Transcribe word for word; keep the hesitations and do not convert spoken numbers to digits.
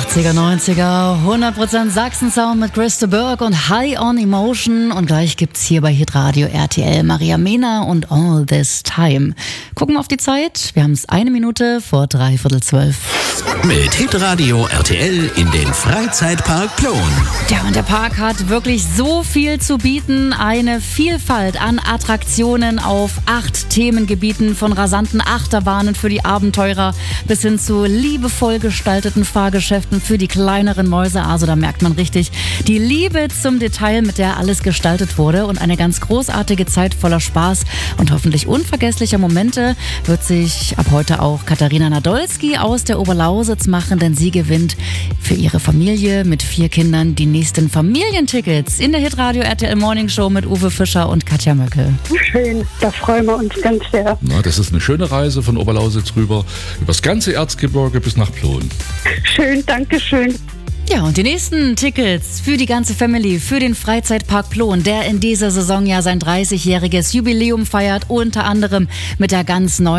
achtziger, neunziger, hundert Prozent Sachsen-Sound mit Christa Burke und High on Emotion. Und gleich gibt's hier bei Hitradio R T L Maria Mena und All This Time. Gucken wir auf die Zeit. Wir haben es eine Minute vor dreiviertel zwölf. Mit Hitradio R T L in den Freizeitpark Plon. Ja, und der Park hat wirklich so viel zu bieten. Eine Vielfalt an Attraktionen auf acht Themengebieten, von rasanten Achterbahnen für die Abenteurer bis hin zu liebevoll gestalteten Fahrgeschäften für die kleineren Mäuse. Also da merkt man richtig die Liebe zum Detail, mit der alles gestaltet wurde. Und eine ganz großartige Zeit voller Spaß und hoffentlich unvergesslicher Momente wird sich ab heute auch Katharina Nadolski aus der Oberlausitz machen, denn sie gewinnt für ihre Familie mit vier Kindern die nächsten Familientickets in der Hitradio R T L Morning Show mit Uwe Fischer und Katja Möckel. Schön, da freuen wir uns ganz sehr. Na, das ist eine schöne Reise von Oberlausitz rüber, übers ganze Erzgebirge bis nach Plon. Schön, danke schön. Ja, und die nächsten Tickets für die ganze Family, für den Freizeitpark Plon, der in dieser Saison ja sein dreißigjähriges Jubiläum feiert, unter anderem mit der ganz neuen